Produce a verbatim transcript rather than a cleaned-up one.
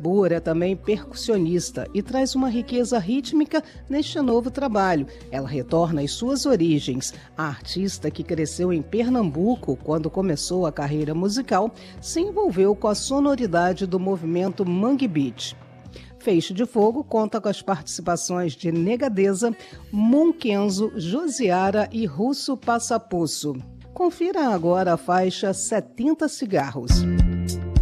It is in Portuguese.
Boer é também percussionista e traz uma riqueza rítmica neste novo trabalho. Ela retorna às suas origens. A artista, que cresceu em Pernambuco quando começou a carreira musical, se envolveu com a sonoridade do movimento Mangue Beat. Feixe de Fogo conta com as participações de Negadeza, Monkenzo, Josiara e Russo Passapusso. Confira agora a faixa setenta Cigarros.